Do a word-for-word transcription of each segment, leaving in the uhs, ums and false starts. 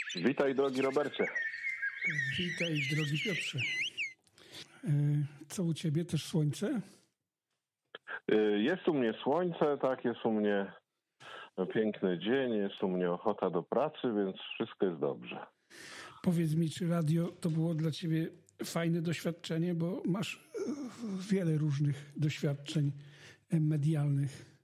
Witaj, drogi Robercie. Witaj, drogi Piotrze. Co u ciebie? Też słońce? Jest u mnie słońce, tak, jest u mnie piękny dzień, jest u mnie ochota do pracy, więc wszystko jest dobrze. Powiedz mi, czy radio to było dla ciebie fajne doświadczenie, bo masz wiele różnych doświadczeń medialnych.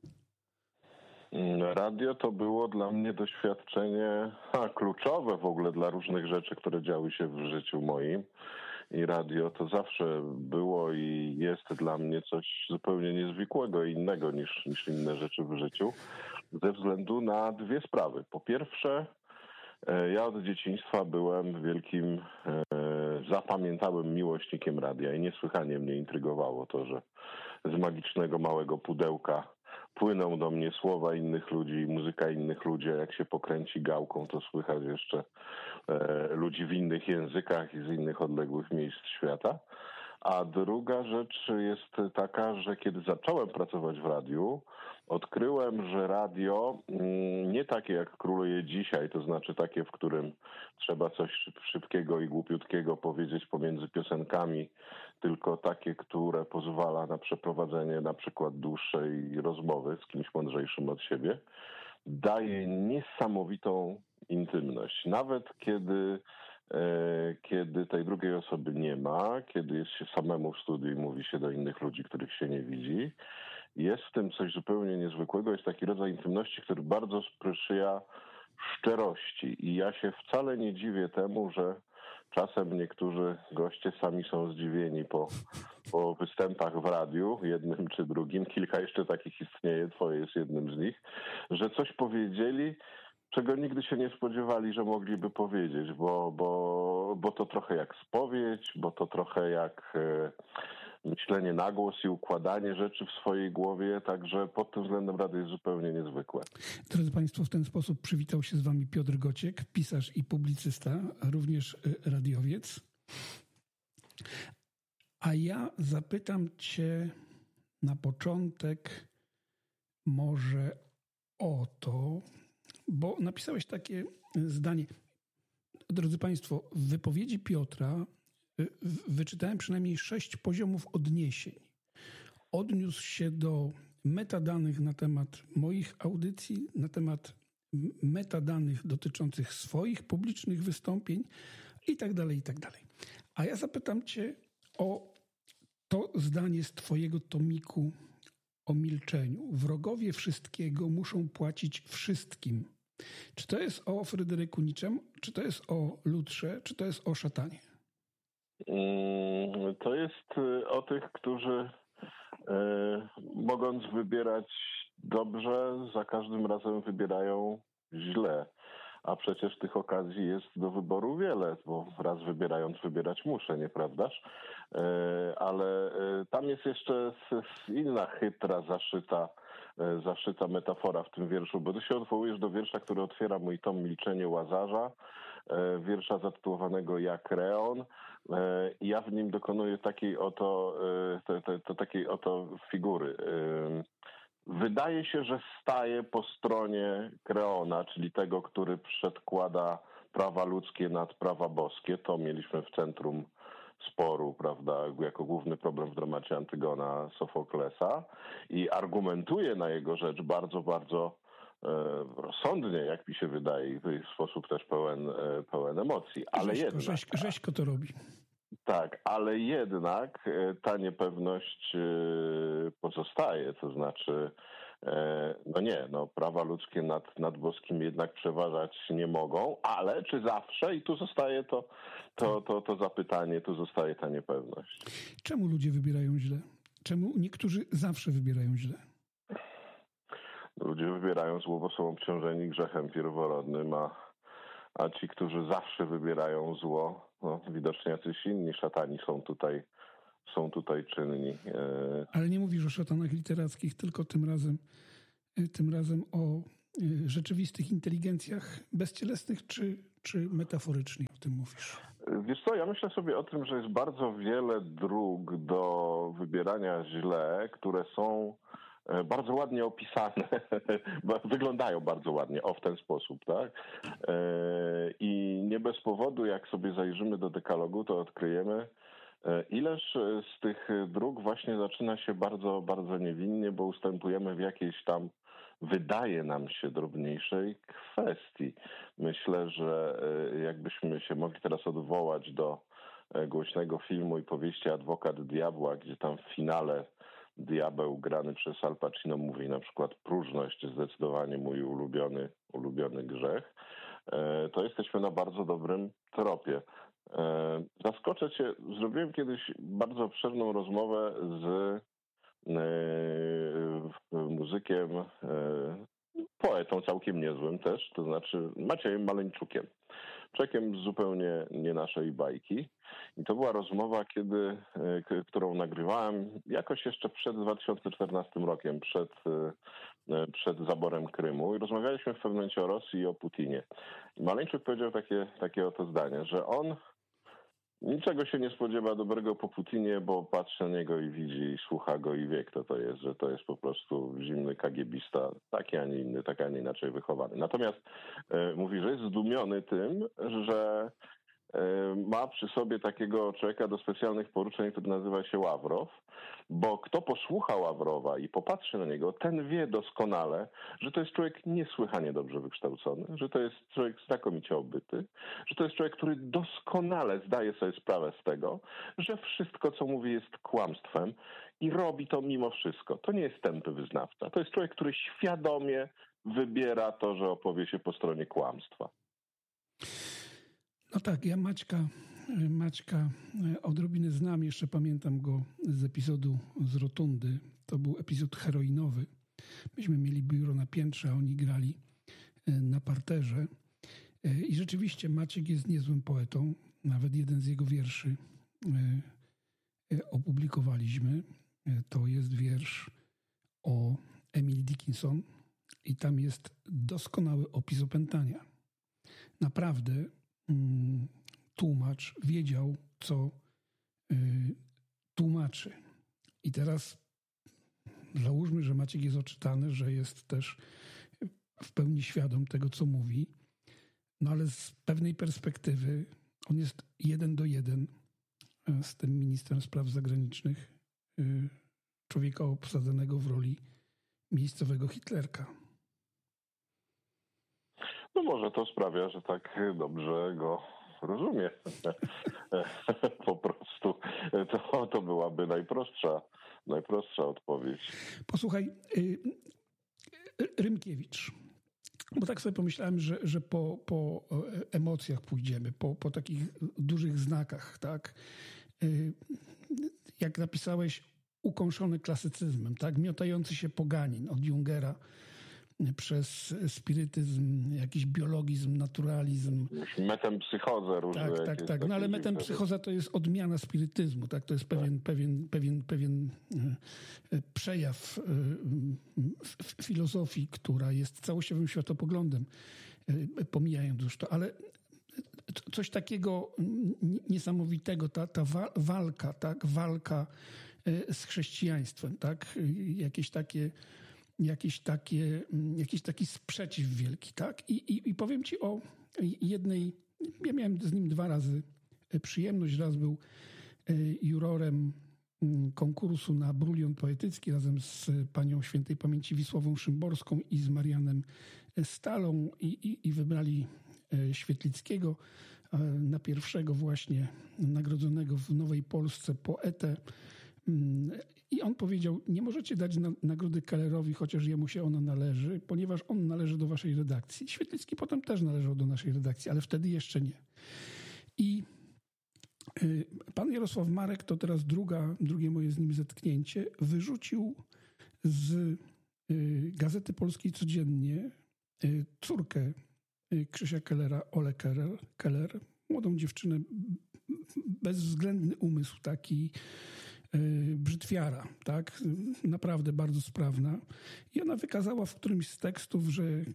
Radio to było dla mnie doświadczenie ha, kluczowe w ogóle dla różnych rzeczy, które działy się w życiu moim. I radio to zawsze było i jest dla mnie coś zupełnie niezwykłego i innego niż, niż inne rzeczy w życiu. Ze względu na dwie sprawy. Po pierwsze, ja od dzieciństwa byłem wielkim, e, zapamiętałym miłośnikiem radia i niesłychanie mnie intrygowało to, że z magicznego małego pudełka płyną do mnie słowa innych ludzi i muzyka innych ludzi, a jak się pokręci gałką, to słychać jeszcze e, ludzi w innych językach i z innych odległych miejsc świata. A druga rzecz jest taka, że kiedy zacząłem pracować w radiu, odkryłem, że radio nie takie jak króluje dzisiaj, to znaczy takie, w którym trzeba coś szybkiego i głupiutkiego powiedzieć pomiędzy piosenkami, tylko takie, które pozwala na przeprowadzenie na przykład dłuższej rozmowy z kimś mądrzejszym od siebie, daje niesamowitą intymność. Nawet kiedy kiedy tej drugiej osoby nie ma, kiedy jest się samemu w studiu i mówi się do innych ludzi, których się nie widzi, jest w tym coś zupełnie niezwykłego. Jest taki rodzaj intymności, który bardzo sprzyja szczerości. I ja się wcale nie dziwię temu, że czasem niektórzy goście sami są zdziwieni po, po występach w radiu, jednym czy drugim. Kilka jeszcze takich istnieje, twoje jest jednym z nich, że coś powiedzieli, czego nigdy się nie spodziewali, że mogliby powiedzieć, bo, bo, bo to trochę jak spowiedź, bo to trochę jak e, myślenie na głos i układanie rzeczy w swojej głowie, także pod tym względem radio jest zupełnie niezwykłe. Drodzy Państwo, w ten sposób przywitał się z Wami Piotr Gociek, pisarz i publicysta, również radiowiec. A ja zapytam Cię na początek może o to, bo napisałeś takie zdanie. Drodzy Państwo, w wypowiedzi Piotra wyczytałem przynajmniej sześć poziomów odniesień. Odniósł się do metadanych na temat moich audycji, na temat metadanych dotyczących swoich publicznych wystąpień i tak dalej, i tak dalej. A ja zapytam Cię o to zdanie z Twojego tomiku o milczeniu. Wrogowie wszystkiego muszą płacić wszystkim. Czy to jest o Fryderyku Nietzschem, czy to jest o Lutrze, czy to jest o szatanie? To jest o tych, którzy e, mogąc wybierać dobrze, za każdym razem wybierają źle. A przecież tych okazji jest do wyboru wiele, bo raz wybierając wybierać muszę, nieprawdaż? E, ale e, tam jest jeszcze inna chytra, zaszyta, e, zaszyta metafora w tym wierszu, bo ty się odwołujesz do wiersza, który otwiera mój tom Milczenie Łazarza, e, wiersza zatytułowanego Jak Reon. E, I ja w nim dokonuję takiej oto, e, to, to, to takiej oto figury. E, Wydaje się, że staje po stronie Kreona, czyli tego, który przedkłada prawa ludzkie nad prawa boskie. To mieliśmy w centrum sporu, prawda, jako główny problem w dramacie Antygona Sofoklesa i argumentuje na jego rzecz bardzo, bardzo e, rozsądnie, jak mi się wydaje, w sposób też pełen, e, pełen emocji. Ale Rzeźko, jednak, rzeźko, rzeźko to robi. Tak, ale jednak ta niepewność pozostaje, to znaczy, no nie, no prawa ludzkie nad, nad boskim jednak przeważać nie mogą, ale czy zawsze? I tu zostaje to, to, to, to zapytanie, tu zostaje ta niepewność. Czemu ludzie wybierają źle? Czemu niektórzy zawsze wybierają źle? Ludzie wybierają zło, bo są obciążeni grzechem pierworodnym, a A ci, którzy zawsze wybierają zło, no, widocznie jacyś inni szatani są tutaj, są tutaj czynni. Ale nie mówisz o szatanach literackich, tylko tym razem, tym razem o rzeczywistych inteligencjach bezcielesnych, czy, czy metaforycznie o tym mówisz? Wiesz co, ja myślę sobie o tym, że jest bardzo wiele dróg do wybierania źle, które są bardzo ładnie opisane, wyglądają bardzo ładnie, o w ten sposób, tak? I nie bez powodu, jak sobie zajrzymy do dekalogu, to odkryjemy, ileż z tych dróg właśnie zaczyna się bardzo, bardzo niewinnie, bo ustępujemy w jakiejś tam, wydaje nam się, drobniejszej kwestii. Myślę, że jakbyśmy się mogli teraz odwołać do głośnego filmu i powieści Adwokat Diabła, gdzie tam w finale diabeł grany przez Al Pacino mówi na przykład: próżność, zdecydowanie mój ulubiony, ulubiony grzech, to jesteśmy na bardzo dobrym tropie. Zaskoczę cię, zrobiłem kiedyś bardzo obszerną rozmowę z muzykiem, poetą całkiem niezłym też, to znaczy Maciejem Maleńczukiem. Człowiekiem z zupełnie nie naszej bajki. I to była rozmowa, kiedy, którą nagrywałem jakoś jeszcze przed dwa tysiące czternastym rokiem, przed, przed zaborem Krymu. I rozmawialiśmy w pewnym momencie o Rosji i o Putinie. I Maleńczuk powiedział takie, takie oto zdanie, że on niczego się nie spodziewa dobrego po Putinie, bo patrzy na niego i widzi, i słucha go i wie, kto to jest, że to jest po prostu zimny kagiebista, taki, a nie inny, tak, a nie inaczej wychowany. Natomiast e, mówi, że jest zdumiony tym, że e, ma przy sobie takiego człowieka do specjalnych poruczeń, który nazywa się Ławrow, bo kto posłucha Ławrowa i popatrzy na niego, ten wie doskonale, że to jest człowiek niesłychanie dobrze wykształcony, że to jest człowiek znakomicie obyty, że to jest człowiek, który doskonale zdaje sobie sprawę z tego, że wszystko, co mówi, jest kłamstwem i robi to mimo wszystko. To nie jest tępy wyznawca. To jest człowiek, który świadomie wybiera to, że opowie się po stronie kłamstwa. No tak, ja Maćka, Maćka odrobinę znam, jeszcze pamiętam go z epizodu z Rotundy. To był epizod heroinowy. Myśmy mieli biuro na piętrze, a oni grali na parterze. I rzeczywiście Maciek jest niezłym poetą. Nawet jeden z jego wierszy opublikowaliśmy. To jest wiersz o Emily Dickinson i tam jest doskonały opis opętania. Naprawdę tłumacz wiedział, co tłumaczy. I teraz załóżmy, że Maciek jest oczytany, że jest też w pełni świadom tego, co mówi, no ale z pewnej perspektywy on jest jeden do jeden z tym ministrem spraw zagranicznych, człowieka obsadzonego w roli miejscowego Hitlerka. No może to sprawia, że tak dobrze go rozumie. Po prostu to, to byłaby najprostsza, najprostsza odpowiedź. Posłuchaj, Rymkiewicz, bo tak sobie pomyślałem, że, że po, po emocjach pójdziemy, po, po takich dużych znakach, tak? Jak napisałeś, ukąszony klasycyzmem, tak? Miotający się poganin od Jungera przez spirytyzm, jakiś biologizm, naturalizm. Metempsychozę różne. Tak, tak, tak. No ale metempsychoza to jest odmiana spirytyzmu, tak? To jest pewien, tak. pewien, pewien, pewien przejaw filozofii, która jest całościowym światopoglądem, pomijając już to, ale coś takiego niesamowitego, ta, ta walka, tak? Walka z chrześcijaństwem, tak? Jakieś takie Jakiś, takie, jakiś taki sprzeciw wielki, tak? I, i, I powiem ci o jednej, ja miałem z nim dwa razy przyjemność. Raz był jurorem konkursu na brulion poetycki razem z panią świętej pamięci Wisławą Szymborską i z Marianem Stalą i, i, i wybrali Świetlickiego na pierwszego właśnie nagrodzonego w Nowej Polsce poetę. I on powiedział, nie możecie dać na, nagrody Kellerowi, chociaż jemu się ona należy, ponieważ on należy do waszej redakcji. Świetlicki potem też należał do naszej redakcji, ale wtedy jeszcze nie. I y, pan Jarosław Marek, to teraz druga, drugie moje z nim zetknięcie, wyrzucił z y, Gazety Polskiej Codziennie y, córkę y, Krzysia Kellera, Ole Keller, Keller, młodą dziewczynę, bezwzględny umysł, taki brzytwiara, tak? Naprawdę bardzo sprawna. I ona wykazała w którymś z tekstów, że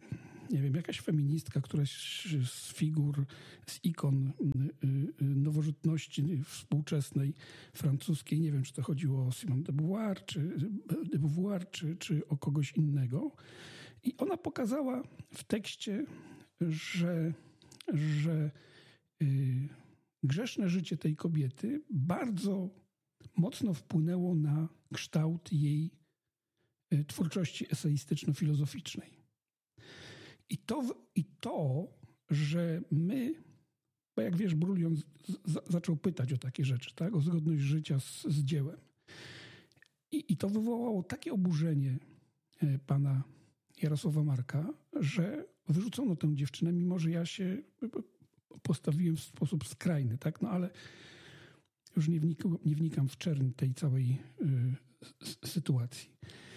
nie wiem, jakaś feministka, któraś z figur, z ikon nowożytności współczesnej francuskiej, nie wiem, czy to chodziło o Simone de Beauvoir, czy, de Beauvoir, czy, czy o kogoś innego. I ona pokazała w tekście, że, że grzeszne życie tej kobiety bardzo mocno wpłynęło na kształt jej twórczości eseistyczno-filozoficznej. I to, I to, że my, bo jak wiesz, Brulion z, z, zaczął pytać o takie rzeczy, tak? O zgodność życia z, z dziełem. I, I to wywołało takie oburzenie pana Jarosława Marka, że wyrzucono tę dziewczynę, mimo że ja się postawiłem w sposób skrajny, tak? No ale już nie wnikam, nie wnikam w czerń tej całej y, sytuacji.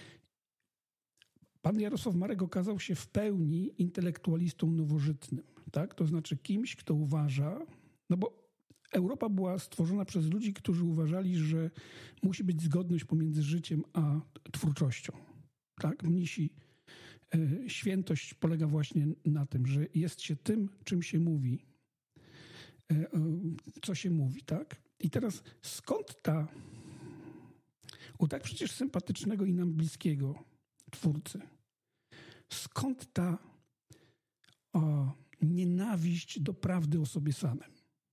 Pan Jarosław Marek okazał się w pełni intelektualistą nowożytnym, tak? To znaczy kimś, kto uważa, no bo Europa była stworzona przez ludzi, którzy uważali, że musi być zgodność pomiędzy życiem a twórczością, tak? Mnisi, y, świętość polega właśnie na tym, że jest się tym, czym się mówi, y, y, co się mówi, tak? I teraz skąd ta, u tak przecież sympatycznego i nam bliskiego twórcy, skąd ta o, nienawiść do prawdy o sobie samym?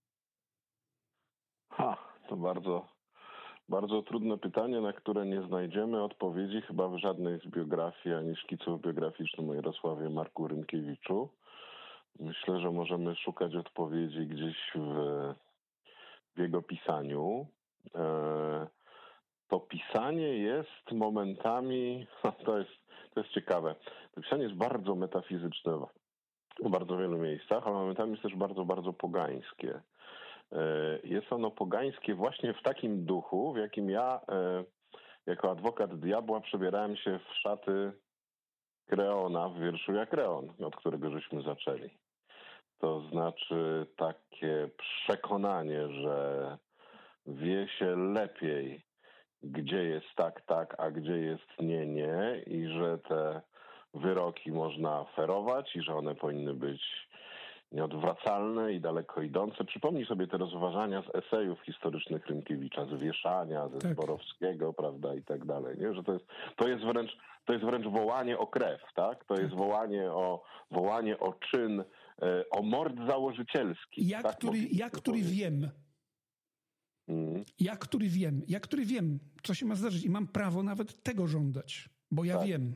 Ha, to bardzo, bardzo trudne pytanie, na które nie znajdziemy odpowiedzi chyba w żadnej z biografii, ani szkiców biograficznych o Jarosławie Marku Rynkiewiczu. Myślę, że możemy szukać odpowiedzi gdzieś w, w jego pisaniu. E, to pisanie jest momentami, to jest, to jest ciekawe, to pisanie jest bardzo metafizyczne w bardzo wielu miejscach, ale momentami jest też bardzo, bardzo pogańskie. Jest ono pogańskie właśnie w takim duchu, w jakim ja jako adwokat diabła przebierałem się w szaty Kreona w wierszu Jak Kreon, od którego żeśmy zaczęli. To znaczy takie przekonanie, że wie się lepiej, gdzie jest tak, tak, a gdzie jest nie, nie i że te wyroki można ferować i że one powinny być nieodwracalne i daleko idące. Przypomnij sobie te rozważania z esejów historycznych Rynkiewicza, z Wieszania, ze tak. Zborowskiego, prawda, i tak dalej. Nie? Że to jest, to jest wręcz, to jest wręcz wołanie o krew, tak? To jest wołanie o, wołanie o czyn, o mord założycielski. Ja, tak który, ja który wiem, hmm. ja, który wiem, ja, który wiem, co się ma zdarzyć i mam prawo nawet tego żądać, bo ja tak. wiem.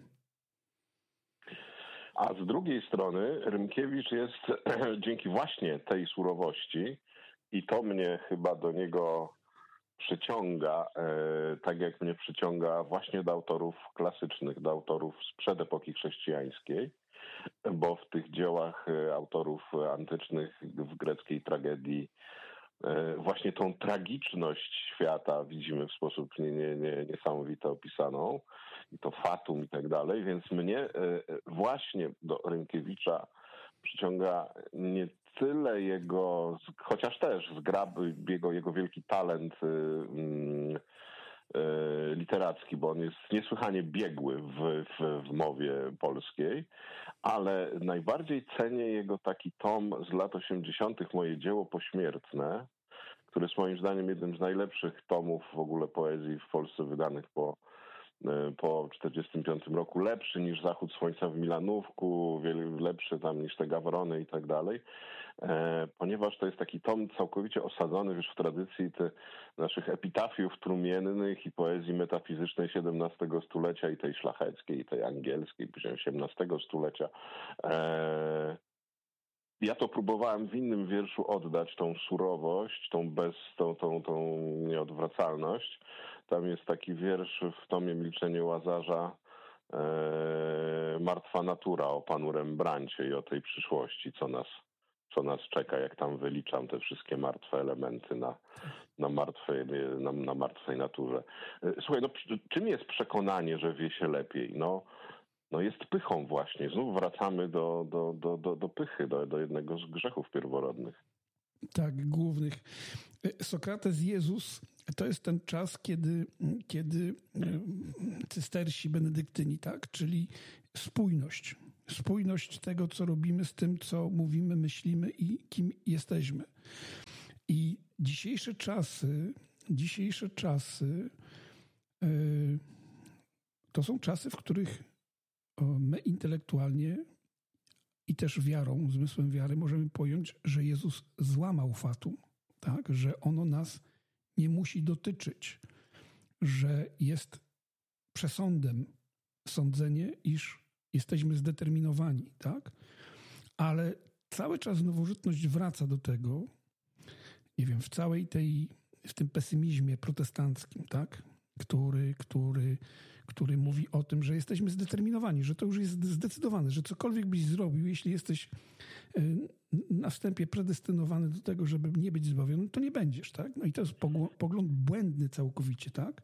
A z drugiej strony Rynkiewicz jest dzięki właśnie tej surowości i to mnie chyba do niego przyciąga, tak jak mnie przyciąga właśnie do autorów klasycznych, do autorów sprzed epoki chrześcijańskiej, bo w tych dziełach autorów antycznych w greckiej tragedii właśnie tą tragiczność świata widzimy w sposób nie, nie, nie, niesamowite opisaną i to fatum i tak dalej, więc mnie właśnie do Rynkiewicza przyciąga nie tyle jego, chociaż też zgrab, jego, jego wielki talent literacki, bo on jest niesłychanie biegły w, w, w mowie polskiej, ale najbardziej cenię jego taki tom z lat osiemdziesiątych, Moje dzieło pośmiertne, który jest moim zdaniem jednym z najlepszych tomów w ogóle poezji w Polsce wydanych po po czterdziestym piątym roku, lepszy niż Zachód Słońca w Milanówku, lepszy tam niż te Gawrony i tak dalej, ponieważ to jest taki tom całkowicie osadzony już w tradycji tych naszych epitafiów trumiennych i poezji metafizycznej siedemnastego stulecia i tej szlacheckiej, i tej angielskiej, później osiemnastego stulecia. Ja to próbowałem w innym wierszu oddać, tą surowość, tą bez, tą, tą, tą nieodwracalność. Tam jest taki wiersz w tomie Milczenie Łazarza, e, Martwa natura, o panu Rembrandcie i o tej przyszłości, co nas, co nas czeka, jak tam wyliczam te wszystkie martwe elementy na, na, martwej, na, na martwej naturze. Słuchaj, no, czym jest przekonanie, że wie się lepiej? No, no jest pychą właśnie. Znów wracamy do, do, do, do, do pychy, do, do jednego z grzechów pierworodnych. Tak, głównych. Sokrates, Jezus, to jest ten czas, kiedy, kiedy cystersi benedyktyni, tak, czyli spójność. spójność tego, co robimy z tym, co mówimy, myślimy i kim jesteśmy. I dzisiejsze czasy, dzisiejsze czasy yy, to są czasy, w których my intelektualnie i też wiarą, zmysłem wiary możemy pojąć, że Jezus złamał fatum, tak? Że ono nas nie musi dotyczyć, że jest przesądem sądzenie, iż jesteśmy zdeterminowani, tak? Ale cały czas nowożytność wraca do tego, nie wiem, w całej tej, w tym pesymizmie protestanckim, tak? Który, który, który mówi o tym, że jesteśmy zdeterminowani, że to już jest zdecydowane, że cokolwiek byś zrobił, jeśli jesteś na wstępie predestynowany do tego, żeby nie być zbawionym, to nie będziesz, tak? No i to jest pogląd błędny całkowicie, tak?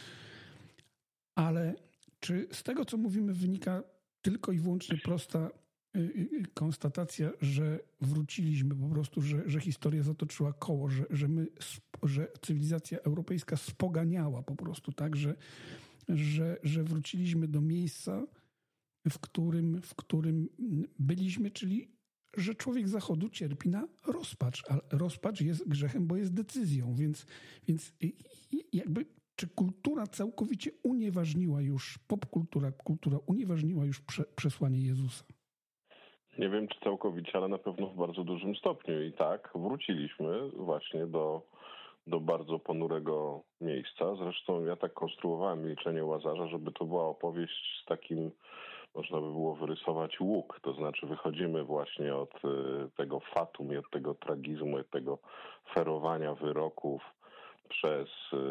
Ale czy z tego, co mówimy, wynika tylko i wyłącznie prosta konstatacja, że wróciliśmy po prostu, że, że historia zatoczyła koło, że, że, my, że cywilizacja europejska spoganiała po prostu, tak? Że, że, że wróciliśmy do miejsca, w którym, w którym byliśmy, czyli że człowiek Zachodu cierpi na rozpacz, a rozpacz jest grzechem, bo jest decyzją, więc, więc jakby czy kultura całkowicie unieważniła już, popkultura, kultura unieważniła już prze, przesłanie Jezusa? Nie wiem, czy całkowicie, ale na pewno w bardzo dużym stopniu. I tak, wróciliśmy właśnie do, do bardzo ponurego miejsca. Zresztą ja tak konstruowałem Milczenie Łazarza, żeby to była opowieść z takim, można by było wyrysować łuk. To znaczy wychodzimy właśnie od tego fatum i od tego tragizmu, od tego ferowania wyroków przez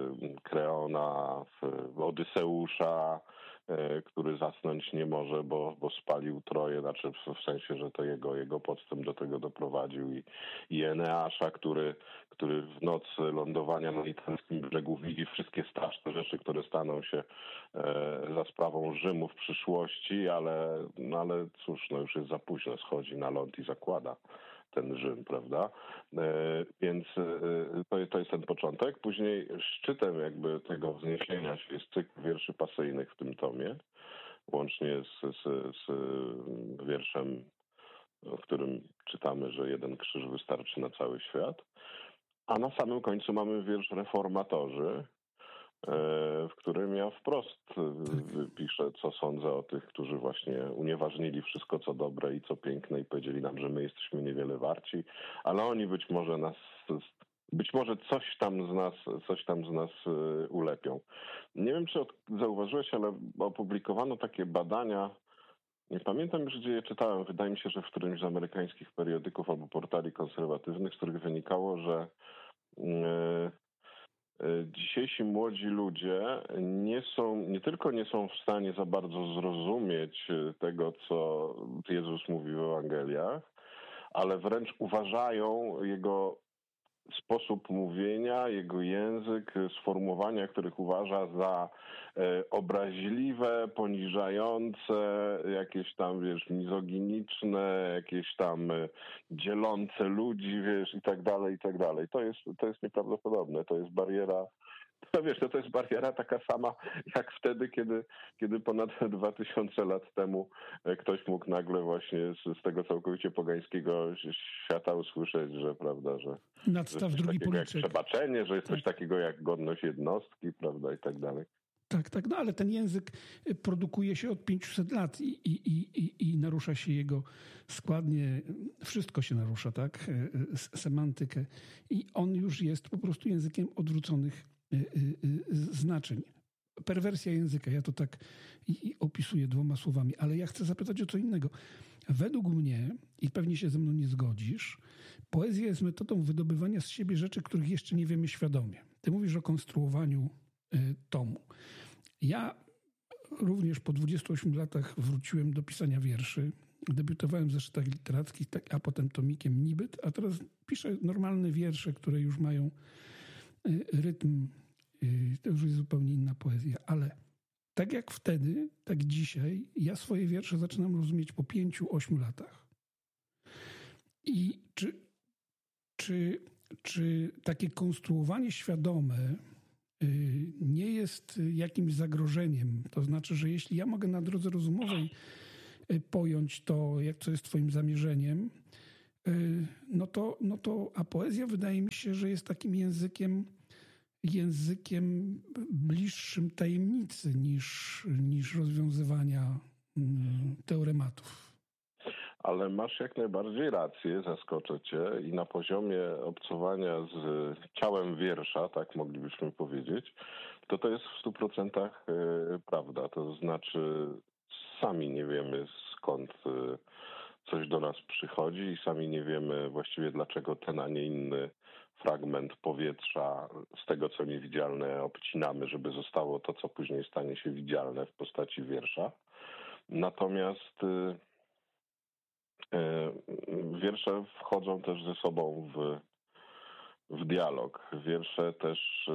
Kreona, Odyseusza, który zasnąć nie może, bo, bo spalił Troję, znaczy w, w sensie, że to jego, jego podstęp do tego doprowadził i, i Eneasza, który, który w nocy lądowania na litewskim brzegu widzi wszystkie straszne rzeczy, które staną się e, za sprawą Rzymu w przyszłości, ale, no ale cóż, no już jest za późno, schodzi na ląd i zakłada ten Rzym, prawda? E, więc e, to, to jest ten początek. Później szczytem jakby tego wzniesienia się jest cykl wierszy pasyjnych w tym tomie, łącznie z, z, z wierszem, w którym czytamy, że jeden krzyż wystarczy na cały świat. A na samym końcu mamy wiersz Reformatorzy, w którym ja wprost piszę, co sądzę o tych, którzy właśnie unieważnili wszystko, co dobre i co piękne i powiedzieli nam, że my jesteśmy niewiele warci, ale oni być może nas, być może coś tam z nas, coś tam z nas ulepią. Nie wiem, czy zauważyłeś, ale opublikowano takie badania, nie pamiętam już, gdzie je czytałem, wydaje mi się, że w którymś z amerykańskich periodyków albo portali konserwatywnych, z których wynikało, że yy, dzisiejsi młodzi ludzie nie są, nie tylko nie są w stanie za bardzo zrozumieć tego, co Jezus mówi w Ewangeliach, ale wręcz uważają jego sposób mówienia, jego język, sformułowania, których uważa za e, obraźliwe, poniżające, jakieś tam, wiesz, mizoginiczne, jakieś tam e, dzielące ludzi, wiesz, i tak dalej, i tak dalej. To jest, to jest nieprawdopodobne. To jest bariera, no wiesz, to, to jest bariera taka sama jak wtedy, kiedy, kiedy ponad dwa tysiące lat temu ktoś mógł nagle właśnie z, z tego całkowicie pogańskiego świata usłyszeć, że prawda, że, Nadstaw że jest coś drugi takiego jak policzek. przebaczenie, że jest Tak. coś takiego jak godność jednostki, prawda, i tak dalej. Tak, tak, no ale ten język produkuje się od pięciuset lat i, i, i, i narusza się jego składnie, wszystko się narusza, tak, semantykę i on już jest po prostu językiem odwróconych znaczeń. Perwersja języka, ja to tak i opisuję dwoma słowami, ale ja chcę zapytać o co innego. Według mnie, i pewnie się ze mną nie zgodzisz, poezja jest metodą wydobywania z siebie rzeczy, których jeszcze nie wiemy świadomie. Ty mówisz o konstruowaniu tomu. Ja również po dwudziestu ośmiu latach wróciłem do pisania wierszy. Debiutowałem w zeszytach literackich, a potem tomikiem Nibyt, a teraz piszę normalne wiersze, które już mają rytm. To już jest zupełnie inna poezja, ale tak jak wtedy, tak dzisiaj, ja swoje wiersze zaczynam rozumieć po pięciu, ośmiu latach. I czy, czy, czy takie konstruowanie świadome nie jest jakimś zagrożeniem? To znaczy, że jeśli ja mogę na drodze rozumowej pojąć to, jak co jest twoim zamierzeniem, no to, no to a poezja wydaje mi się, że jest takim językiem, językiem bliższym tajemnicy niż, niż rozwiązywania teorematów. Ale masz jak najbardziej rację, zaskoczę cię i na poziomie obcowania z ciałem wiersza, tak moglibyśmy powiedzieć, to to jest w stu procentach prawda. To znaczy sami nie wiemy skąd coś do nas przychodzi i sami nie wiemy właściwie dlaczego ten, a nie inny fragment powietrza z tego, co niewidzialne, obcinamy, żeby zostało to, co później stanie się widzialne w postaci wiersza. Natomiast wiersze wchodzą też ze sobą w, w dialog. Wiersze też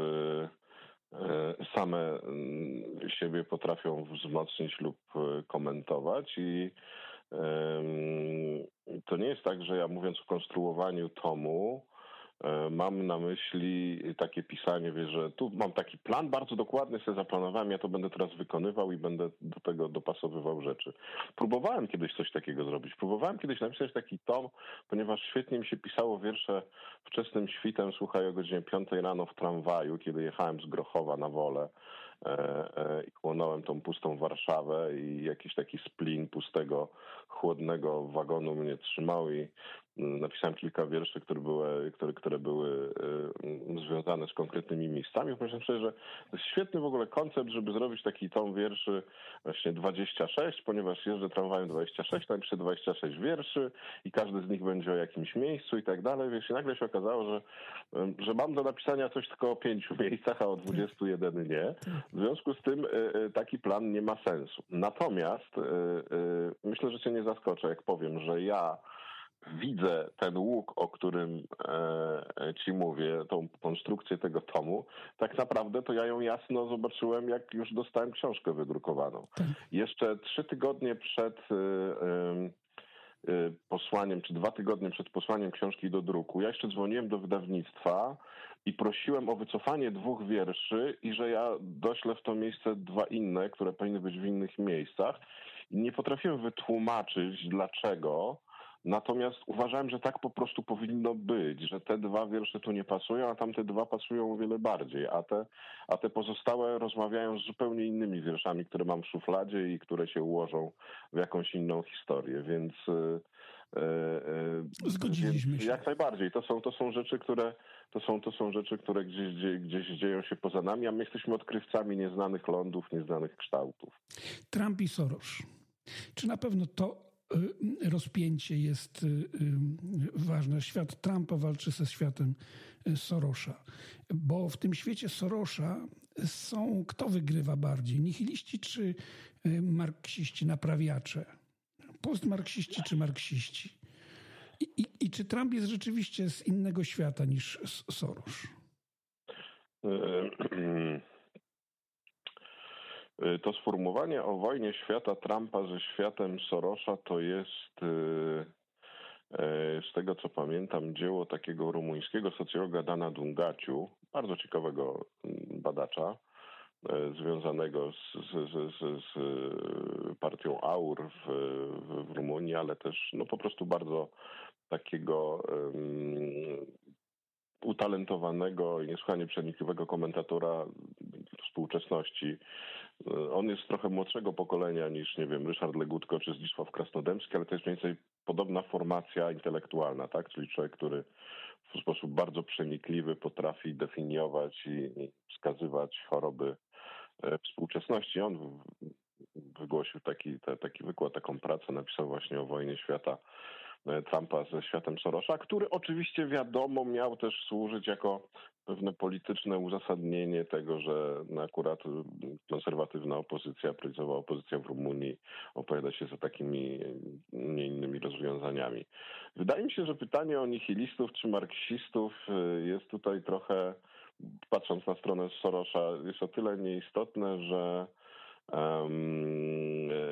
same siebie potrafią wzmocnić lub komentować i to nie jest tak, że ja mówiąc o konstruowaniu tomu, mam na myśli takie pisanie, wiesz, że tu mam taki plan, bardzo dokładny sobie zaplanowałem, ja to będę teraz wykonywał i będę do tego dopasowywał rzeczy. Próbowałem kiedyś coś takiego zrobić. Próbowałem kiedyś napisać taki tom, ponieważ świetnie mi się pisało wiersze wczesnym świtem, słuchaj, o godzinie piątej rano w tramwaju, kiedy jechałem z Grochowa na Wolę i chłonąłem tą pustą Warszawę i jakiś taki splin pustego, chłodnego wagonu mnie trzymał i napisałem kilka wierszy, które były, które, które były związane z konkretnymi miejscami. Myślę sobie, że to jest świetny w ogóle koncept, żeby zrobić taki tom wierszy właśnie dwadzieścia sześć, ponieważ jeżdżę tramwajem dwadzieścia sześć, napiszę dwadzieścia sześć wierszy i każdy z nich będzie o jakimś miejscu i tak dalej. Wiesz, i nagle się okazało, że, że mam do napisania coś tylko o pięciu miejscach, a o dwudziestu jeden nie. W związku z tym taki plan nie ma sensu. Natomiast myślę, że cię nie zaskoczę, jak powiem, że ja widzę ten łuk, o którym e, ci mówię, tą konstrukcję tego tomu, tak naprawdę to ja ją jasno zobaczyłem, jak już dostałem książkę wydrukowaną. Tak. Jeszcze trzy tygodnie przed e, e, posłaniem, czy dwa tygodnie przed posłaniem książki do druku, ja jeszcze dzwoniłem do wydawnictwa i prosiłem o wycofanie dwóch wierszy i że ja doślę w to miejsce dwa inne, które powinny być w innych miejscach. I nie potrafiłem wytłumaczyć, dlaczego. Natomiast uważałem, że tak po prostu powinno być, że te dwa wiersze tu nie pasują, a tamte dwa pasują o wiele bardziej, a te, a te pozostałe rozmawiają z zupełnie innymi wierszami, które mam w szufladzie i które się ułożą w jakąś inną historię, więc zgodziliśmy więc się. Jak najbardziej. To są, to są rzeczy, które to są, to są rzeczy, które gdzieś, gdzieś dzieją się poza nami, a my jesteśmy odkrywcami nieznanych lądów, nieznanych kształtów. Trump i Soros. Czy na pewno to rozpięcie jest ważne? Świat Trumpa walczy ze światem Sorosza. Bo w tym świecie Sorosza są, kto wygrywa bardziej? Nihiliści czy marksiści, naprawiacze? Postmarksiści czy marksiści? I, i, i czy Trump jest rzeczywiście z innego świata niż Soros? To sformułowanie o wojnie świata Trumpa ze światem Sorosza to jest, z tego co pamiętam, dzieło takiego rumuńskiego socjologa Dana Dungaciu, bardzo ciekawego badacza, związanego z, z, z, z partią AUR w, w Rumunii, ale też no, po prostu bardzo takiego um, utalentowanego i niesłychanie przenikliwego komentatora współczesności. On jest trochę młodszego pokolenia niż, nie wiem, Ryszard Legutko czy Zdzisław Krasnodębski, ale to jest mniej więcej podobna formacja intelektualna, tak? Czyli człowiek, który w sposób bardzo przenikliwy potrafi definiować i, i wskazywać choroby współczesności. On wygłosił taki, te, taki wykład, taką pracę, napisał właśnie o wojnie świata Trumpa ze światem Sorosza, który oczywiście wiadomo miał też służyć jako pewne polityczne uzasadnienie tego, że akurat konserwatywna opozycja, prawicowa opozycja w Rumunii opowiada się za takimi, nie innymi rozwiązaniami. Wydaje mi się, że pytanie o nihilistów czy marksistów jest tutaj trochę, patrząc na stronę Sorosza, jest o tyle nieistotne, że Um,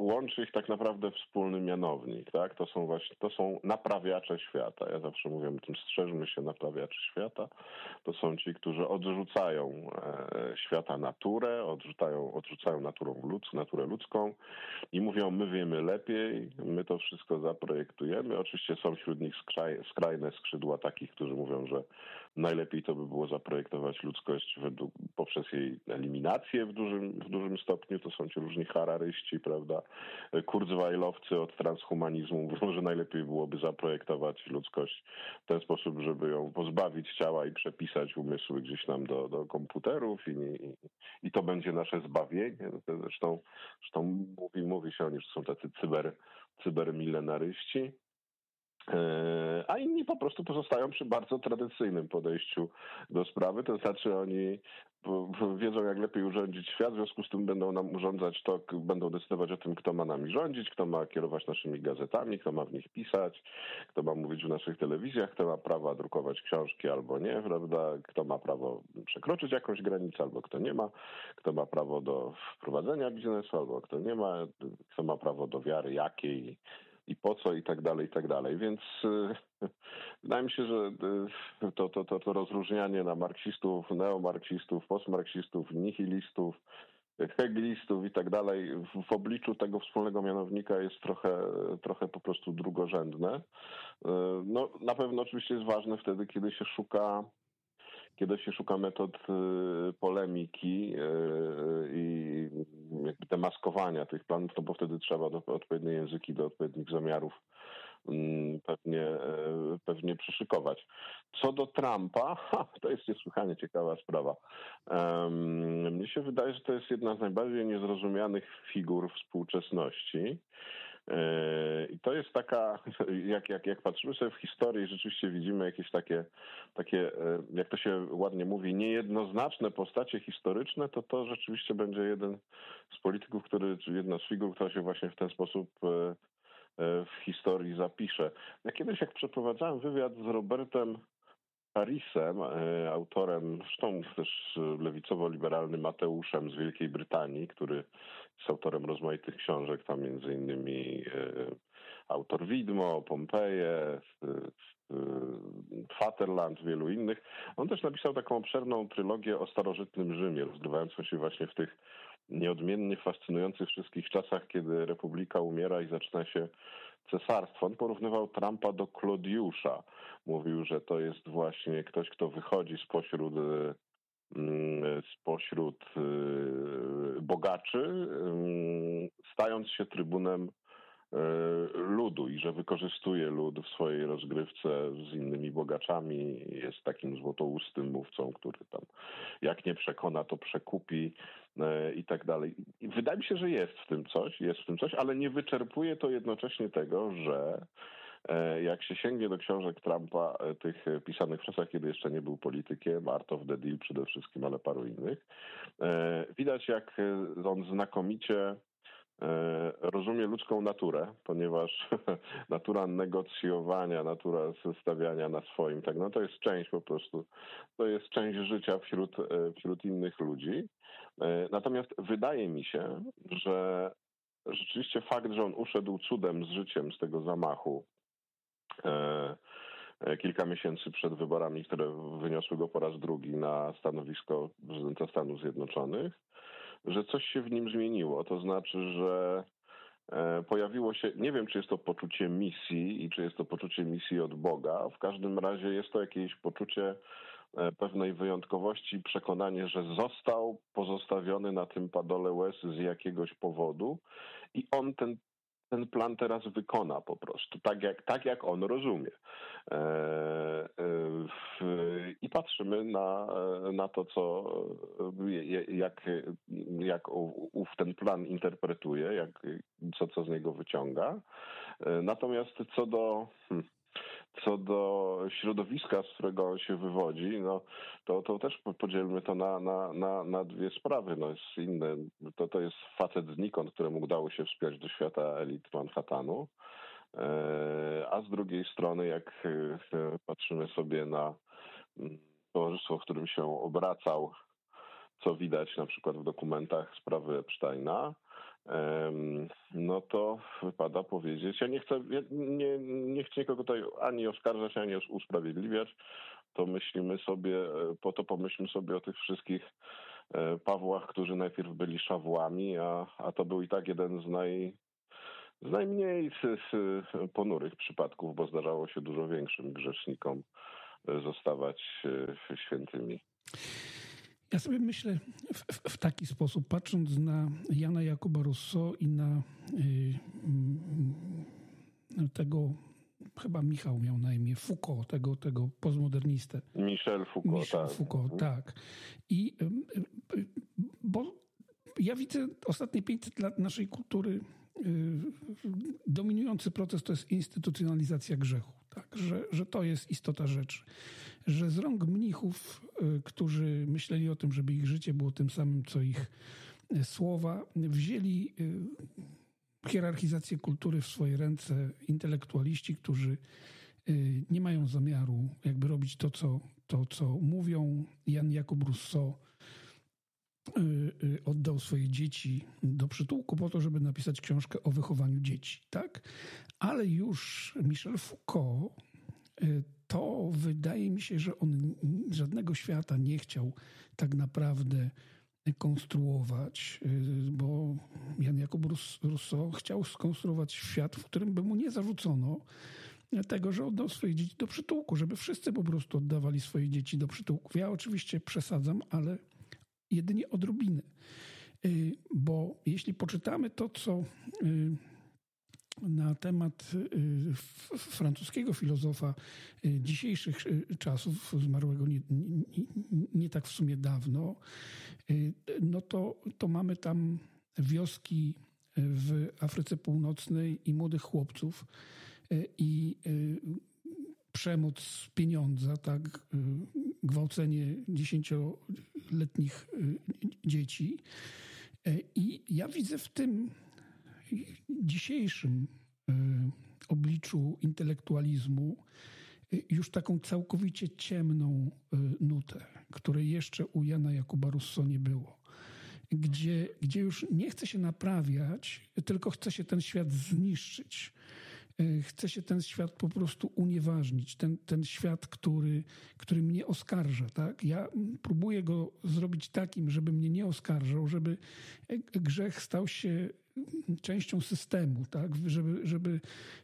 łączy ich tak naprawdę wspólny mianownik, tak? To są właśnie, to są naprawiacze świata. Ja zawsze mówię o tym, strzeżmy się naprawiaczy świata. To są ci, którzy odrzucają e, świata naturę, odrzucają, odrzucają naturą ludz, naturę ludzką i mówią, my wiemy lepiej, my to wszystko zaprojektujemy. Oczywiście są wśród nich skraj, skrajne skrzydła takich, którzy mówią, że najlepiej to by było zaprojektować ludzkość według, poprzez jej eliminację w dużym, w dużym stopniu. To są ci różni hararyści, prawda? Kurzweilowcy od transhumanizmu mówią, że najlepiej byłoby zaprojektować ludzkość w ten sposób, żeby ją pozbawić ciała i przepisać umysły gdzieś tam do, do komputerów i, i, i to będzie nasze zbawienie. Zresztą, zresztą mówi, mówi się o nich, że są tacy cyber, cybermilenaryści. A inni po prostu pozostają przy bardzo tradycyjnym podejściu do sprawy, to znaczy oni wiedzą, jak lepiej urządzić świat, w związku z tym będą nam urządzać to, będą decydować o tym, kto ma nami rządzić, kto ma kierować naszymi gazetami, kto ma w nich pisać, kto ma mówić w naszych telewizjach, kto ma prawo drukować książki albo nie, prawda, kto ma prawo przekroczyć jakąś granicę albo kto nie ma, kto ma prawo do wprowadzenia biznesu albo kto nie ma, kto ma prawo do wiary jakiej i po co i tak dalej, i tak dalej. Więc y, wydaje mi się, że y, to, to, to, to rozróżnianie na marksistów, neomarksistów, postmarksistów, nihilistów, hegelistów i tak dalej w, w obliczu tego wspólnego mianownika jest trochę, trochę po prostu drugorzędne. Y, no, na pewno oczywiście jest ważne wtedy, kiedy się szuka kiedy się szuka metod polemiki i jakby demaskowania tych planów, no bo wtedy trzeba do, odpowiednie języki do odpowiednich zamiarów pewnie, pewnie przyszykować. Co do Trumpa, ha, to jest niesłychanie ciekawa sprawa. Um, mnie się wydaje, że to jest jedna z najbardziej niezrozumianych figur współczesności. I to jest taka, jak, jak, jak patrzymy sobie w historii, rzeczywiście widzimy jakieś takie, takie, jak to się ładnie mówi, niejednoznaczne postacie historyczne, to to rzeczywiście będzie jeden z polityków, który, czy jedna z figur, która się właśnie w ten sposób w historii zapisze. Ja kiedyś, jak przeprowadzałem wywiad z Robertem Harrisem, autorem, zresztą też lewicowo-liberalnym Mateuszem z Wielkiej Brytanii, który jest autorem rozmaitych książek, tam między innymi autor Widmo, Pompeje, Vaterland, wielu innych. On też napisał taką obszerną trylogię o starożytnym Rzymie, rozgrywającą się właśnie w tych nieodmiennie fascynujących wszystkich czasach, kiedy republika umiera i zaczyna się cesarstwo. On porównywał Trumpa do Klodiusza. Mówił, że to jest właśnie ktoś, kto wychodzi spośród, spośród bogaczy, stając się trybunem ludu i że wykorzystuje lud w swojej rozgrywce z innymi bogaczami. Jest takim złotoustym mówcą, który tam jak nie przekona, to przekupi i tak dalej. I wydaje mi się, że jest w tym coś, jest w tym coś, ale nie wyczerpuje to jednocześnie tego, że jak się sięgnie do książek Trumpa, tych pisanych w czasach, kiedy jeszcze nie był politykiem, Art of the Deal przede wszystkim, ale paru innych, widać, jak on znakomicie rozumie ludzką naturę, ponieważ natura negocjowania, natura stawiania na swoim, tak, no to jest część po prostu, to jest część życia wśród, wśród innych ludzi. Natomiast wydaje mi się, że rzeczywiście fakt, że on uszedł cudem z życiem z tego zamachu kilka miesięcy przed wyborami, które wyniosły go po raz drugi na stanowisko prezydenta Stanów Zjednoczonych, że coś się w nim zmieniło. To znaczy, że pojawiło się, nie wiem, czy jest to poczucie misji i czy jest to poczucie misji od Boga. W każdym razie jest to jakieś poczucie pewnej wyjątkowości, przekonanie, że został pozostawiony na tym padole łez z jakiegoś powodu i on ten ten plan teraz wykona po prostu, tak jak, tak jak on rozumie. E, e, w, I patrzymy na, na to, co, jak, jak ów ten plan interpretuje, jak, co, co z niego wyciąga. Natomiast co do... Hmm, Co do środowiska, z którego on się wywodzi, no to, to też podzielmy to na, na, na, na dwie sprawy. No jest inne, to, to jest facet znikąd, któremu udało się wspiąć do świata elit Manhattanu, a z drugiej strony, jak patrzymy sobie na towarzystwo, w którym się obracał, co widać na przykład w dokumentach sprawy Epsteina, no to wypada powiedzieć, ja nie chcę, ja nie, nie chcę nikogo tutaj ani oskarżać, ani usprawiedliwiać, to myślimy sobie, po to pomyślmy sobie o tych wszystkich Pawłach, którzy najpierw byli Szawłami, a, a to był i tak jeden z naj, z najmniej z, z ponurych przypadków, bo zdarzało się dużo większym grzesznikom zostawać świętymi. Ja sobie myślę w, w taki sposób, patrząc na Jana Jakuba Rousseau i na y, tego, chyba Michał miał na imię, Foucault, tego, tego postmodernistę. Michel Foucault, Michel tak. Foucault, tak. I y, y, bo ja widzę ostatnie pięćset lat naszej kultury, dominujący proces to jest instytucjonalizacja grzechu. Tak? Że, że to jest istota rzeczy. Że z rąk mnichów, którzy myśleli o tym, żeby ich życie było tym samym, co ich słowa, wzięli hierarchizację kultury w swoje ręce intelektualiści, którzy nie mają zamiaru jakby robić to, co, to, co mówią. Jan Jakub Rousseau oddał swoje dzieci do przytułku po to, żeby napisać książkę o wychowaniu dzieci, tak? Ale już Michel Foucault, to wydaje mi się, że on żadnego świata nie chciał tak naprawdę konstruować, bo Jan Jakub Rousseau chciał skonstruować świat, w którym by mu nie zarzucono tego, że oddał swoje dzieci do przytułku, żeby wszyscy po prostu oddawali swoje dzieci do przytułków. Ja oczywiście przesadzam, ale jedynie odrobinę. Bo jeśli poczytamy to, co na temat francuskiego filozofa dzisiejszych czasów, zmarłego nie, nie, nie tak w sumie dawno, no to, to mamy tam wioski w Afryce Północnej i młodych chłopców i przemoc pieniądza, tak, gwałcenie dziesięcioletnich dzieci. I ja widzę w tym dzisiejszym obliczu intelektualizmu już taką całkowicie ciemną nutę, której jeszcze u Jana Jakuba Rousseau nie było. Gdzie, gdzie już nie chce się naprawiać, tylko chce się ten świat zniszczyć. Chce się ten świat po prostu unieważnić. Ten, ten świat, który, który mnie oskarża. Tak? Ja próbuję go zrobić takim, żeby mnie nie oskarżał, żeby grzech stał się częścią systemu, tak? Żeby, żeby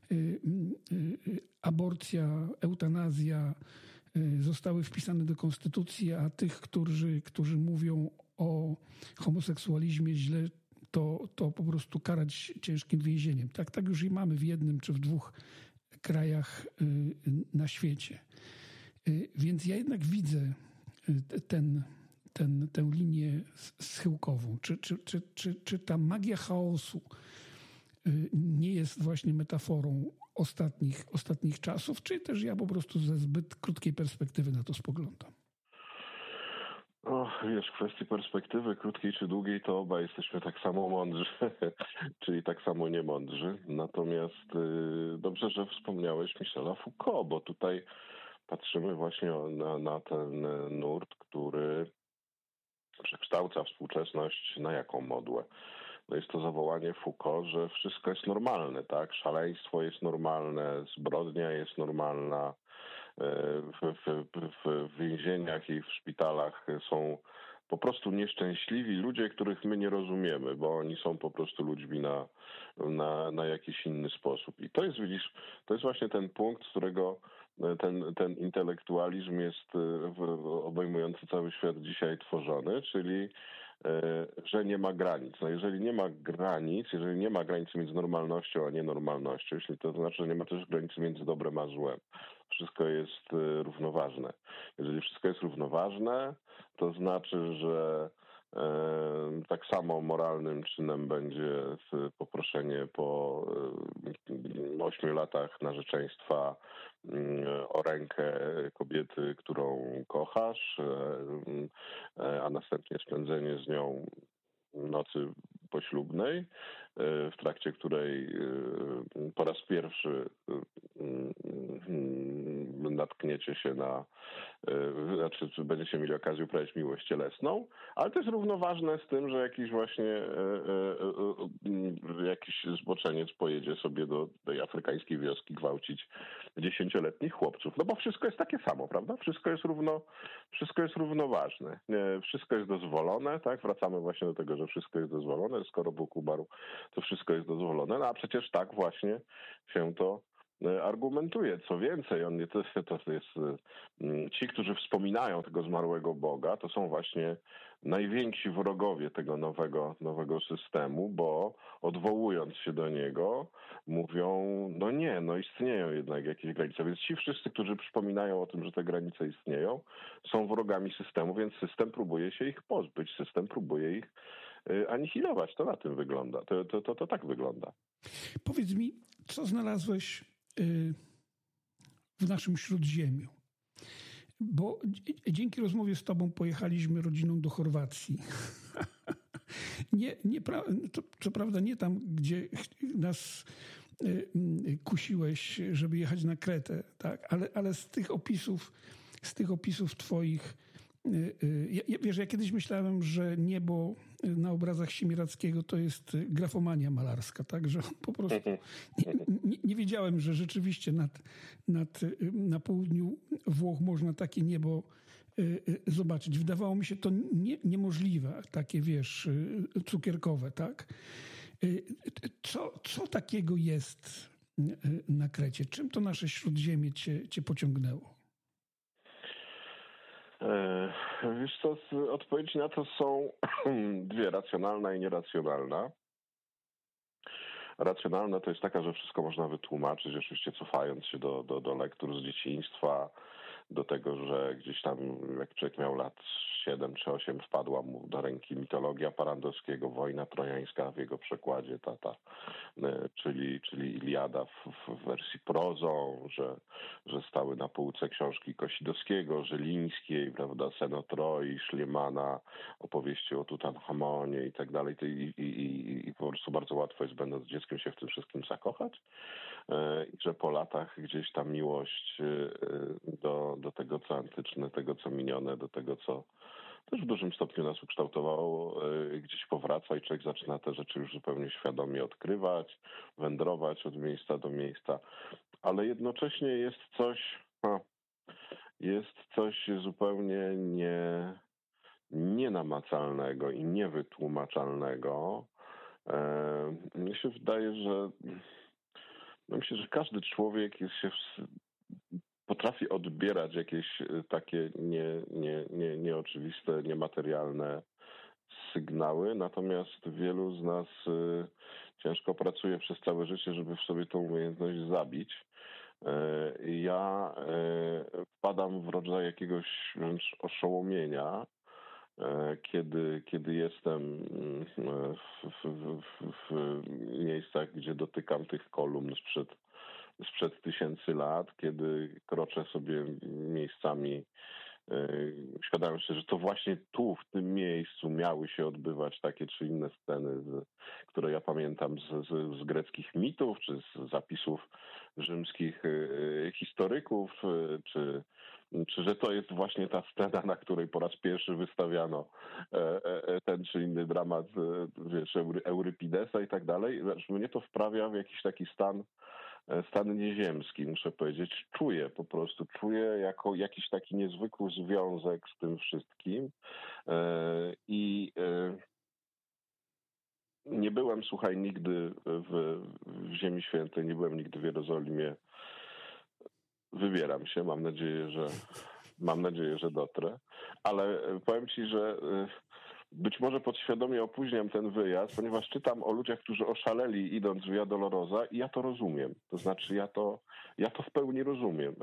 aborcja, eutanazja zostały wpisane do konstytucji, a tych, którzy, którzy mówią o homoseksualizmie źle, to, to po prostu karać ciężkim więzieniem. Tak, tak już i mamy w jednym czy w dwóch krajach na świecie. Więc ja jednak widzę ten, ten, tę linię schyłkową. Czy, czy, czy, czy, czy ta magia chaosu nie jest właśnie metaforą ostatnich, ostatnich czasów, czy też ja po prostu ze zbyt krótkiej perspektywy na to spoglądam? O, wiesz, w kwestii perspektywy krótkiej czy długiej, to obaj jesteśmy tak samo mądrzy, czyli tak samo niemądrzy. Natomiast y, dobrze, że wspomniałeś Michela Foucault, bo tutaj patrzymy właśnie na, na ten nurt, który przekształca współczesność na jaką modłę. No jest to zawołanie Foucault, że wszystko jest normalne, tak? Szaleństwo jest normalne, zbrodnia jest normalna. W, w, w, w więzieniach i w szpitalach są po prostu nieszczęśliwi ludzie, których my nie rozumiemy, bo oni są po prostu ludźmi na, na, na jakiś inny sposób. I to jest, widzisz, to jest właśnie ten punkt, z którego ten, ten intelektualizm jest obejmujący cały świat dzisiaj tworzony, czyli że nie ma granic. No jeżeli nie ma granic, jeżeli nie ma granicy między normalnością a nienormalnością, jeśli to znaczy, że nie ma też granicy między dobrem a złem. Wszystko jest równoważne. Jeżeli wszystko jest równoważne, to znaczy, że tak samo moralnym czynem będzie poproszenie po ośmiu latach narzeczeństwa o rękę kobiety, którą kochasz, a następnie spędzenie z nią nocy poślubnej, w trakcie której po raz pierwszy natkniecie się na, znaczy będziecie mieli okazję uprawiać miłość cielesną, ale to jest równoważne z tym, że jakiś właśnie jakiś zboczeniec pojedzie sobie do tej afrykańskiej wioski gwałcić dziesięcioletnich chłopców. No bo wszystko jest takie samo, prawda? Wszystko jest równo, wszystko jest równoważne. Wszystko jest dozwolone, tak? Wracamy właśnie do tego, że wszystko jest dozwolone. Skoro Bóg umarł, to wszystko jest dozwolone. No a przecież tak właśnie się to argumentuje. Co więcej, on nie to, to jest ci, którzy wspominają tego zmarłego Boga, to są właśnie najwięksi wrogowie tego nowego, nowego systemu, bo odwołując się do niego, mówią, no nie, no istnieją jednak jakieś granice. Więc ci wszyscy, którzy przypominają o tym, że te granice istnieją, są wrogami systemu, więc system próbuje się ich pozbyć, system próbuje ich anihilować. To na tym wygląda. To, to, to, to tak wygląda. Powiedz mi, co znalazłeś w naszym Śródziemiu? Bo dzięki rozmowie z tobą pojechaliśmy rodziną do Chorwacji. Nie, nie, co, co prawda nie tam, gdzie nas kusiłeś, żeby jechać na Kretę, tak? ale, ale z tych opisów, z tych opisów twoich, ja, wiesz, ja kiedyś myślałem, że niebo na obrazach Siemiradzkiego to jest grafomania malarska, tak, że po prostu nie, nie, nie wiedziałem, że rzeczywiście nad, nad, na południu Włoch można takie niebo zobaczyć. Wydawało mi się to nie, niemożliwe, takie, wiesz, cukierkowe, tak. Co, co takiego jest na Krecie? Czym to nasze Śródziemie cię, cię pociągnęło? Wiesz co, odpowiedzi na to są dwie, racjonalna i nieracjonalna. Racjonalna to jest taka, że wszystko można wytłumaczyć, oczywiście cofając się do, do, do lektur z dzieciństwa, do tego, że gdzieś tam jak człowiek miał lat siedem czy osiem, wpadła mu do ręki mitologia Parandowskiego, Wojna Trojańska w jego przekładzie, tata, czyli, czyli Iliada w, w wersji prozą, że, że stały na półce książki Kosidowskiego, Żelińskiej, prawda, Sen o Troi, Szliemana, opowieści o Tutanchamonie i tak dalej. I, i, i, I po prostu bardzo łatwo jest, będąc dzieckiem, się w tym wszystkim zakochać. I że po latach gdzieś ta miłość do, do tego, co antyczne, tego, co minione, do tego, co też w dużym stopniu nas ukształtowało, gdzieś powraca i człowiek zaczyna te rzeczy już zupełnie świadomie odkrywać, wędrować od miejsca do miejsca. Ale jednocześnie jest coś, no, jest coś zupełnie nie, nienamacalnego i niewytłumaczalnego. Mnie się wydaje, że no myślę, że każdy człowiek jest się w, potrafi odbierać jakieś takie nie, nie, nie, nieoczywiste, niematerialne sygnały, natomiast wielu z nas y, ciężko pracuje przez całe życie, żeby w sobie tą umiejętność zabić. Y, ja y, wpadam w rodzaj jakiegoś wręcz oszołomienia, Kiedy, kiedy jestem w, w, w, w miejscach, gdzie dotykam tych kolumn sprzed, sprzed tysięcy lat, kiedy kroczę sobie miejscami, świadomy się, że to właśnie tu, w tym miejscu miały się odbywać takie czy inne sceny, z, które ja pamiętam z, z, z greckich mitów, czy z zapisów rzymskich historyków, czy, czy że to jest właśnie ta scena, na której po raz pierwszy wystawiano ten czy inny dramat, wiesz, Eurypidesa i tak dalej. Mnie to wprawia w jakiś taki stan stan nieziemski, muszę powiedzieć. Czuję po prostu, czuję jako jakiś taki niezwykły związek z tym wszystkim. I nie byłem, słuchaj, nigdy w, w Ziemi Świętej, nie byłem nigdy w Jerozolimie. Wybieram się, mam nadzieję, że mam nadzieję, że dotrę. Ale powiem ci, że być może podświadomie opóźniam ten wyjazd, ponieważ czytam o ludziach, którzy oszaleli idąc w Via Dolorosa i ja to rozumiem. To znaczy ja to, ja to w pełni rozumiem.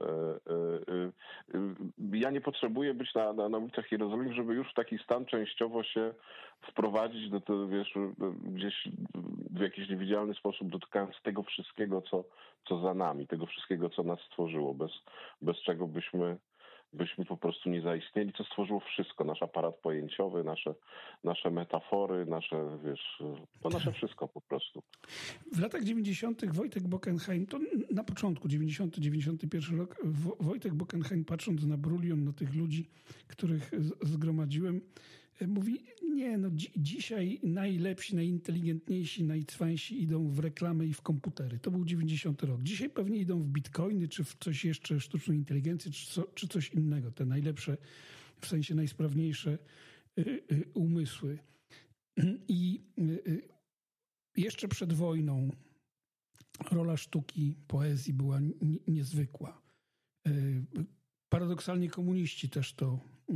Ja nie potrzebuję być na, na, na ulicach Jerozolimy, żeby już w taki stan częściowo się wprowadzić do tego, wiesz, gdzieś w jakiś niewidzialny sposób dotykając tego wszystkiego, co, co za nami, tego wszystkiego, co nas stworzyło, bez, bez czego byśmy byśmy po prostu nie zaistnieli, co stworzyło wszystko. Nasz aparat pojęciowy, nasze, nasze metafory, nasze, wiesz, to nasze wszystko po prostu. W latach dziewięćdziesiątych Wojtek Bockenheim, to na początku dziewięćdziesiąty dziewięćdziesiąty pierwszy rok, Wojtek Bockenheim, patrząc na Brulion, na tych ludzi, których zgromadziłem, mówi, nie, no dzi- dzisiaj najlepsi, najinteligentniejsi, najcwańsi idą w reklamę i w komputery. To był dziewięćdziesiąty rok. Dzisiaj pewnie idą w bitcoiny, czy w coś jeszcze, sztuczną inteligencję, czy, co, czy coś innego. Te najlepsze, w sensie najsprawniejsze y, y, umysły. I y, jeszcze przed wojną rola sztuki, poezji była n- niezwykła. Y, paradoksalnie komuniści też to